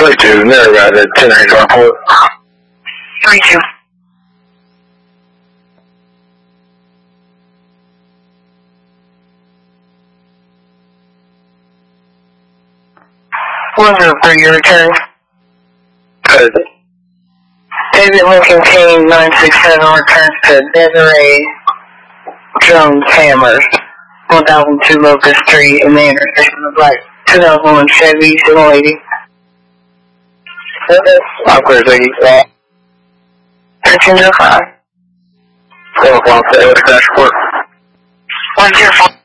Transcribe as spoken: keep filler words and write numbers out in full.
three two, there about that ten eight report. three two. one zero three, your return. Good. David Lincoln King nine six seven returns to Desiree Jones Hammers, one thousand two Locust Street in the intersection of Black two thousand one Chevy Single Lady. I'm clear, thank you. thirteen oh five. twelve o'clock, the crash report. one zero four.